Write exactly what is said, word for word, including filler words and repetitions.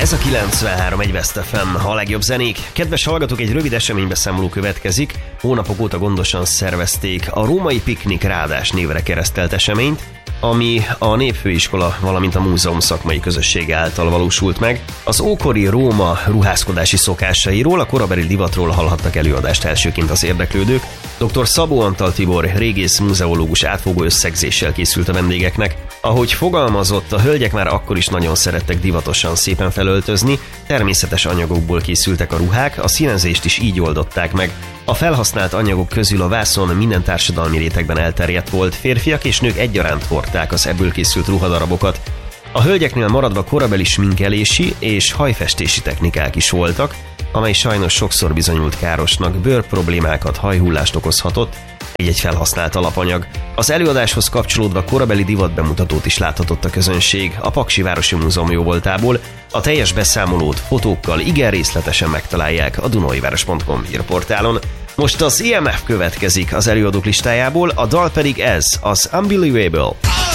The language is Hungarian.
Ez a kilencvenhárom egy West ef em, a legjobb zenék. Kedves hallgatók, egy rövid eseménybeszámoló következik. Hónapok óta gondosan szervezték a Római Piknik Rádás névre keresztelt eseményt, ami a Népfőiskola, valamint a múzeum szakmai közössége által valósult meg. Az ókori Róma ruházkodási szokásairól, a korabeli divatról hallhattak előadást elsőként az érdeklődők. doktor Szabó Antal Tibor, régész muzeológus átfogó összegzéssel készült a vendégeknek. Ahogy fogalmazott, a hölgyek már akkor is nagyon szerettek divatosan szépen felöltözni, természetes anyagokból készültek a ruhák, a színezést is így oldották meg. A felhasznált anyagok közül a vászon minden társadalmi rétegben elterjedt volt, férfiak és nők egyaránt hordták az ebből készült ruhadarabokat. A hölgyeknél maradva korabeli sminkelési és hajfestési technikák is voltak, amely sajnos sokszor bizonyult károsnak, bőrproblémákat, hajhullást okozhatott, egy-egy felhasznált alapanyag. Az előadáshoz kapcsolódva korabeli divatbemutatót is láthatott a közönség a Paksi Városi Múzeum jóvoltából. A teljes beszámolót fotókkal igen részletesen megtalálják a dunaiváros pont com hírportálon. Most az i em ef következik az előadók listájából, a dal pedig ez, az Unbelievable.